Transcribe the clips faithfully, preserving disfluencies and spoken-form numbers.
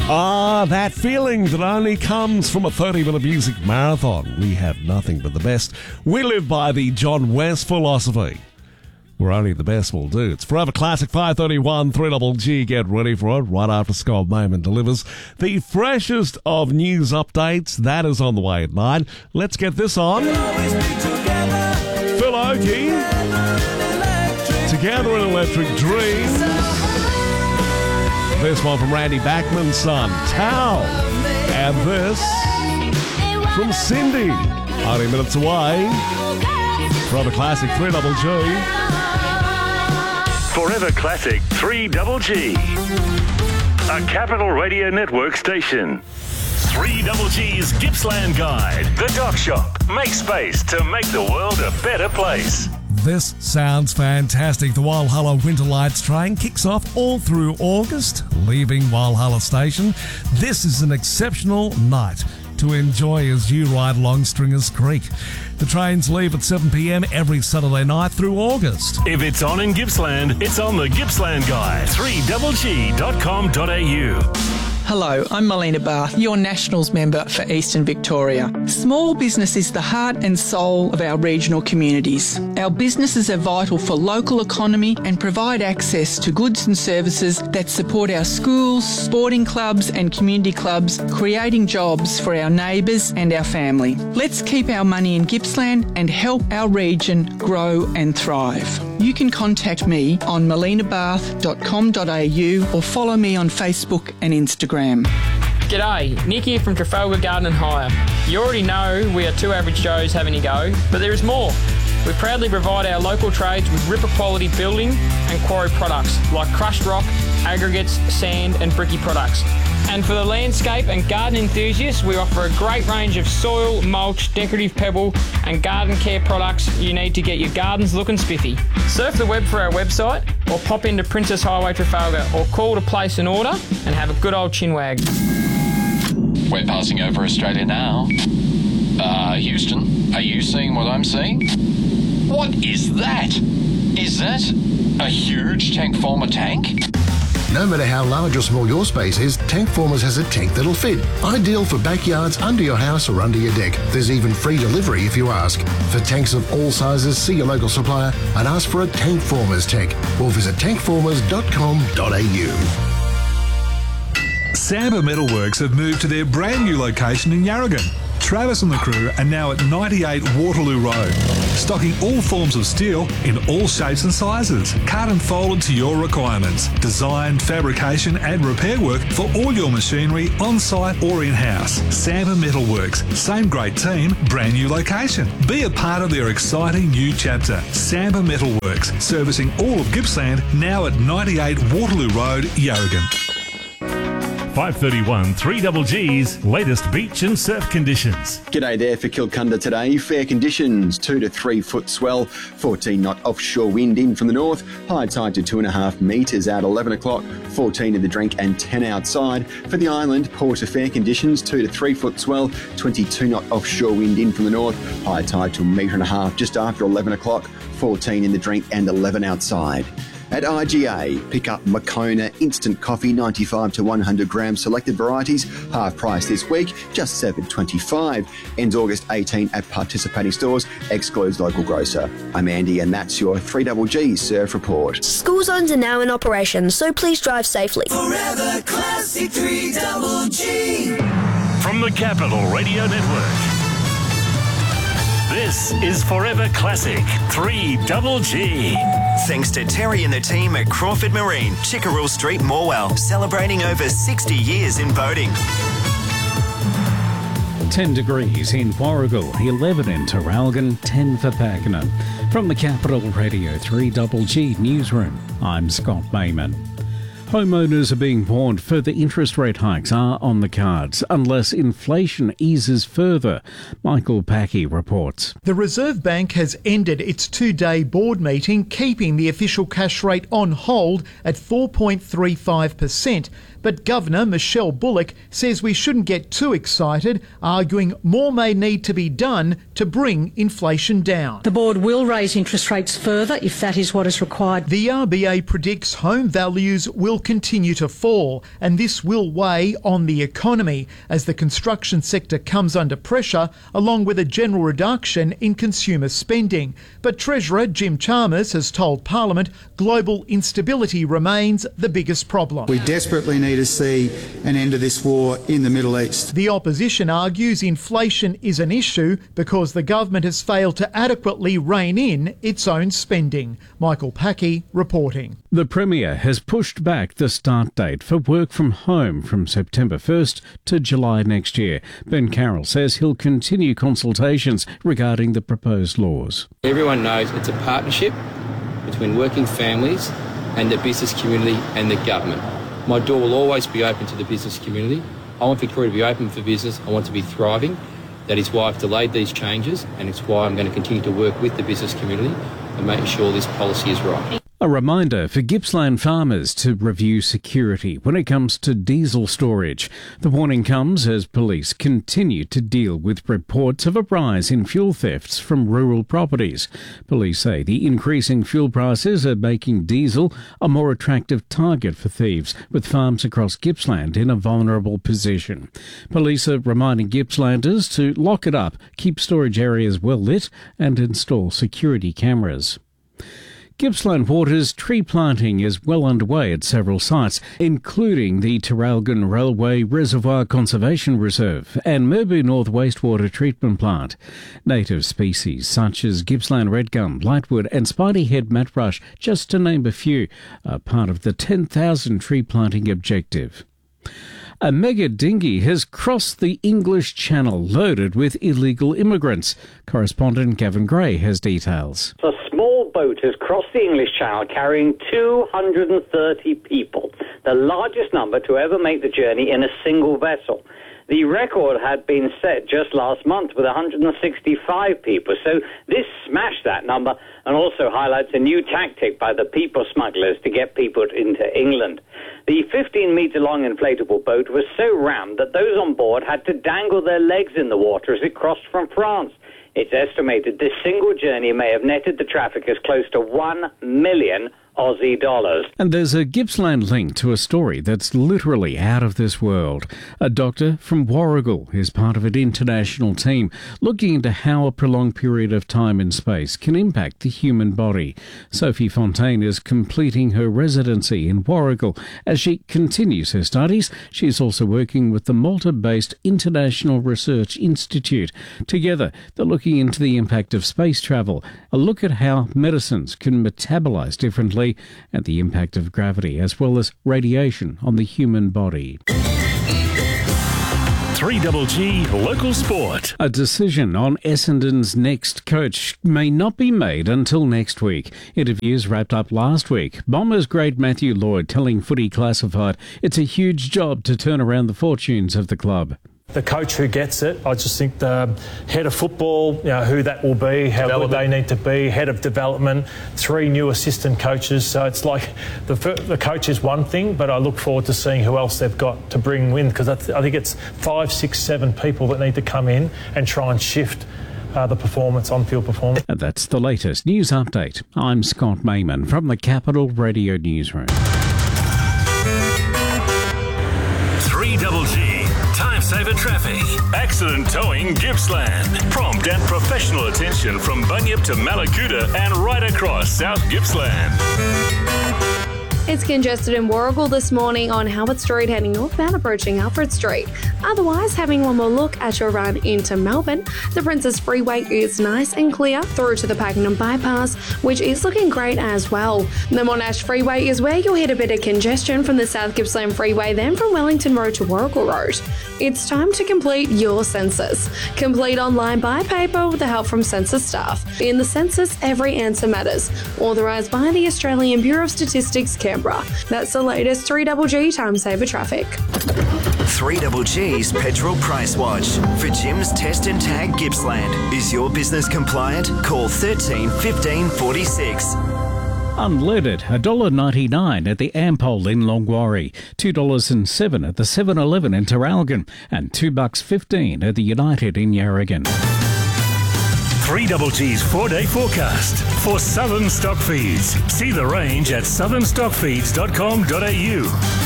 Ah, that feeling that only comes from a thirty-minute music marathon. We have nothing but the best. We live by the John West philosophy, where only the best will do. It's Forever Classic five thirty-one, three double G. Get ready for it. Right after Scott Mayman delivers the freshest of news updates. That is on the way at nine. Let's get this on. Phil Oakey. Together in Electric Dreams. This one from Randy Bachman's son, Tao. And this from Cindy. Only minutes away. Forever Classic three double G. Forever Classic three double G. A Capital Radio Network station. three double G's Gippsland Guide. The Dock Shop. Make space to make the world a better place. This sounds fantastic. The Walhalla Winter Lights train kicks off all through August, leaving Walhalla Station. This is an exceptional night to enjoy as you ride along Stringers Creek. The trains leave at seven p.m. every Saturday night through August. If it's on in Gippsland, it's on the Gippsland Guide. three double G dot com dot a u. Hello, I'm Melina Barth, your Nationals member for Eastern Victoria. Small business is the heart and soul of our regional communities. Our businesses are vital for local economy and provide access to goods and services that support our schools, sporting clubs and community clubs, creating jobs for our neighbours and our family. Let's keep our money in Gippsland and help our region grow and thrive. You can contact me on melina barth dot com dot a u or follow me on Facebook and Instagram. G'day, Nick here from Trafalgar Garden and Hire. You already know we are two average Joes having a go, but there is more. We proudly provide our local trades with ripper quality building and quarry products like crushed rock, aggregates, sand and bricky products. And for the landscape and garden enthusiasts, we offer a great range of soil, mulch, decorative pebble and garden care products you need to get your gardens looking spiffy. Surf the web for our website or pop into Princess Highway Trafalgar or call to place an order and have a good old chinwag. We're passing over Australia now. Uh, Houston, are you seeing what I'm seeing? What is that? Is that a huge tank former tank? No matter how large or small your space is, Tankformers has a tank that'll fit. Ideal for backyards, under your house or under your deck. There's even free delivery if you ask. For tanks of all sizes, see your local supplier and ask for a Tankformers tank or visit tankformers dot com dot a u. Samba Metalworks have moved to their brand new location in Yarragon. Travis and the crew are now at ninety-eight Waterloo Road, stocking all forms of steel in all shapes and sizes, cut and folded to your requirements. Design, fabrication and repair work for all your machinery on-site or in-house. Samba Metalworks, same great team, brand new location. Be a part of their exciting new chapter. Samba Metalworks, servicing all of Gippsland, now at ninety-eight Waterloo Road, Yarragon. five thirty-one, three double G's latest beach and surf conditions. G'day there for Kilcunda today. Fair conditions, two to three foot swell, fourteen knot offshore wind in from the north, high tide to two and a half metres out eleven o'clock, fourteen in the drink and ten outside. For the island, poor to fair conditions, two to three foot swell, twenty-two knot offshore wind in from the north, high tide to a metre and a half just after eleven o'clock, fourteen in the drink and eleven outside. At I G A, pick up Moccona Instant Coffee, ninety-five to one hundred grams, selected varieties, half price this week, just seven twenty-five. Ends August eighteenth at participating stores, excludes local grocer. I'm Andy and that's your three double G Surf Report. School zones are now in operation, so please drive safely. Forever Classic three double G. From the Capital Radio Network. This is Forever Classic three double G. Thanks to Terry and the team at Crawford Marine, Chickerell Street, Morwell, celebrating over sixty years in boating. ten degrees in Warragul, eleven in Terralgan, ten for Pakenham. From the Capital Radio three double G Newsroom, I'm Scott Mayman. Homeowners are being warned further interest rate hikes are on the cards unless inflation eases further. Michael Packey reports. The Reserve Bank has ended its two-day board meeting, keeping the official cash rate on hold at four point three five percent, But Governor Michelle Bullock says we shouldn't get too excited, arguing more may need to be done to bring inflation down. The board will raise interest rates further if that is what is required. The R B A predicts home values will continue to fall, and this will weigh on the economy as the construction sector comes under pressure, along with a general reduction in consumer spending. But Treasurer Jim Chalmers has told Parliament global instability remains the biggest problem. We desperately need to see an end to this war in the Middle East. The opposition argues inflation is an issue because the government has failed to adequately rein in its own spending. Michael Packey reporting. The Premier has pushed back the start date for work from home from September first to July next year. Ben Carroll says he'll continue consultations regarding the proposed laws. Everyone knows it's a partnership between working families and the business community and the government. My door will always be open to the business community. I want Victoria to be open for business. I want to be thriving. That is why I've delayed these changes, and it's why I'm going to continue to work with the business community and make sure this policy is right. A reminder for Gippsland farmers to review security when it comes to diesel storage. The warning comes as police continue to deal with reports of a rise in fuel thefts from rural properties. Police say the increasing fuel prices are making diesel a more attractive target for thieves, with farms across Gippsland in a vulnerable position. Police are reminding Gippslanders to lock it up, keep storage areas well lit and install security cameras. Gippsland Water's tree planting is well underway at several sites, including the Traralgon Railway Reservoir Conservation Reserve and Merbau North Wastewater Treatment Plant. Native species such as Gippsland redgum, lightwood and spiderhead matrush, just to name a few, are part of the ten thousand tree planting objective. A mega dinghy has crossed the English Channel loaded with illegal immigrants. Correspondent Gavin Gray has details. A small boat has crossed the English Channel carrying two hundred thirty people, the largest number to ever make the journey in a single vessel. The record had been set just last month with one hundred sixty-five people, so this smashed that number and also highlights a new tactic by the people smugglers to get people into England. The fifteen-metre-long inflatable boat was so rammed that those on board had to dangle their legs in the water as it crossed from France. It's estimated this single journey may have netted the traffickers close to one million Aussie dollars. And there's a Gippsland link to a story that's literally out of this world. A doctor from Warragul is part of an international team looking into how a prolonged period of time in space can impact the human body. Sophie Fontaine is completing her residency in Warragul. As she continues her studies, she is also working with the Malta-based International Research Institute. Together, they're looking into the impact of space travel, a look at how medicines can metabolise differently, and the impact of gravity as well as radiation on the human body. three G G Local Sport. A decision on Essendon's next coach may not be made until next week. Interviews wrapped up last week. Bombers great Matthew Lloyd telling Footy Classified it's a huge job to turn around the fortunes of the club. The coach who gets it, I just think the head of football, you know, who that will be, how good they need to be, head of development, three new assistant coaches. So it's like the the coach is one thing, but I look forward to seeing who else they've got to bring in, because I, th- I think it's five, six, seven people that need to come in and try and shift uh, the performance, on-field performance. And that's the latest news update. I'm Scott Mayman from the Capital Radio Newsroom. three G G. Time Saver Traffic. Accident towing Gippsland. Prompt and professional attention from Bunyip to Malakuta and right across South Gippsland. It's congested in Warragul this morning on Howard Street heading northbound approaching Alfred Street. Otherwise, having one more look at your run into Melbourne, the Princess Freeway is nice and clear through to the Pakenham Bypass, which is looking great as well. The Monash Freeway is where you'll hit a bit of congestion from the South Gippsland Freeway, then from Wellington Road to Warragul Road. It's time to complete your census. Complete online by paper with the help from census staff. In the census, every answer matters. Authorised by the Australian Bureau of Statistics, Canberra. That's the latest three G G Time Saver Traffic. three G G's Petrol Price Watch. For Jim's Test and Tag Gippsland. Is your business compliant? Call thirteen fifteen forty-six. Unleaded, one dollar ninety-nine at the Ampol in Longwarry, two dollars and seven at the seven eleven in Terralgan, and two bucks fifteen at the United in Yarragon. three Double G's four-day forecast for Southern Stockfeeds. See the range at southern stockfeeds dot com dot a u.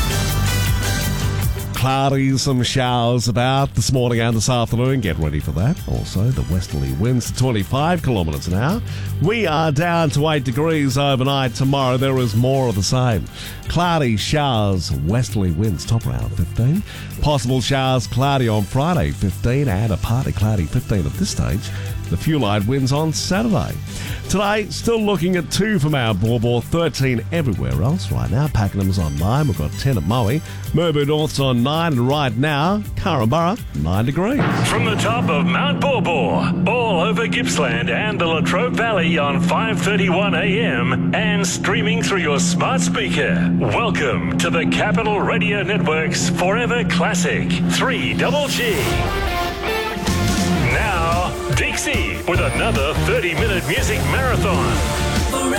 Cloudy, some showers about this morning and this afternoon. Get ready for that. Also, the westerly winds to twenty-five kilometres an hour. We are down to eight degrees overnight. Tomorrow there is more of the same. Cloudy, showers, westerly winds top around fifteen. Possible showers, cloudy on Friday, fifteen, and a partly cloudy fifteen at this stage. The few light winds on Saturday. Today, still looking at two for Mount Borbor, thirteen everywhere else. Right now, Pakenham's on nine, we've got ten at Moe. Merbu North's on nine, and right now, Carrabburra, nine degrees. From the top of Mount Borbor, all over Gippsland and the Latrobe Valley on five thirty-one a m and streaming through your smart speaker. Welcome to the Capital Radio Network's Forever Classic, three Double G. Now, Dixie with another thirty-minute music marathon.